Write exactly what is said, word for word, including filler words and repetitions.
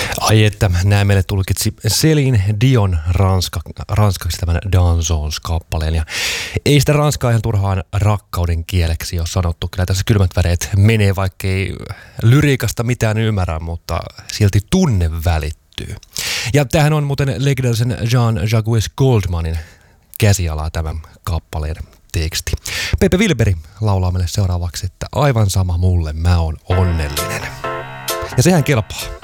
Ai että, näin meille tulkitsi Céline Dion ranska, ranskaksi tämän Dansons-kappaleen. Ja ei sitä ranskaa ihan turhaan rakkauden kieleksi ole sanottu. Kyllä tässä kylmät väreet menee, vaikkei lyriikasta mitään ymmärrä, mutta silti tunne välittyy. Ja tämähän on muuten legendaarisen Jean-Jacques Goldmanin käsialaa tämän kappaleen teksti. Pepe Wilberi laulaa meille seuraavaksi, että aivan sama mulle, mä oon onnellinen. Ja sehän kelpaa.